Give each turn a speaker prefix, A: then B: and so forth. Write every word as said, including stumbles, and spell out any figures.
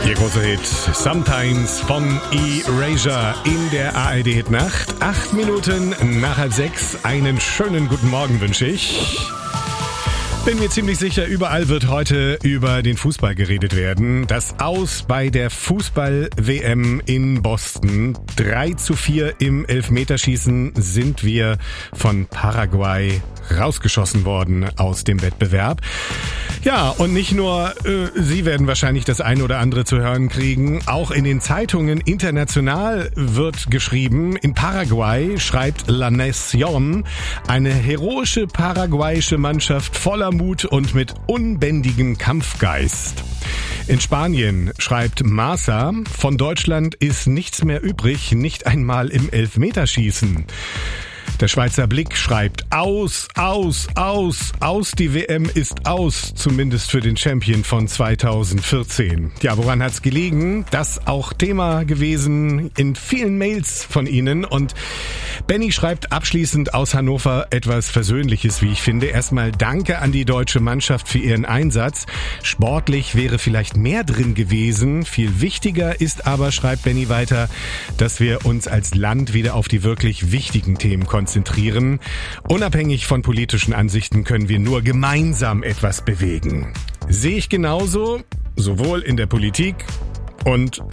A: Ihr großer Hit Sometimes von Erasure in der A R D-Hit Nacht. Acht Minuten nach halb sechs. Einen schönen guten Morgen wünsche ich. Bin mir ziemlich sicher, überall wird heute über den Fußball geredet werden. Das Aus bei der Fußball-W M in Boston. drei zu vier im Elfmeterschießen sind wir von Paraguay rausgeschossen worden aus dem Wettbewerb. Ja, und nicht nur äh, Sie werden wahrscheinlich das eine oder andere zu hören kriegen. Auch in den Zeitungen international wird geschrieben. In Paraguay schreibt La Nación, eine heroische paraguayische Mannschaft voller Mut und mit unbändigem Kampfgeist. In Spanien schreibt Marca, von Deutschland ist nichts mehr übrig, nicht einmal im Elfmeterschießen. Der Schweizer Blick schreibt aus, aus, aus, aus, die W M ist aus, zumindest für den Champion von zweitausendvierzehn. Ja, woran hat's gelegen? Das auch Thema gewesen in vielen Mails von Ihnen. Und Benny schreibt abschließend aus Hannover etwas Versöhnliches, wie ich finde. Erstmal danke an die deutsche Mannschaft für ihren Einsatz. Sportlich wäre vielleicht mehr drin gewesen. Viel wichtiger ist aber, schreibt Benny weiter, dass wir uns als Land wieder auf die wirklich wichtigen Themen konzentrieren. Unabhängig von politischen Ansichten können wir nur gemeinsam etwas bewegen. Sehe ich genauso, sowohl in der Politik und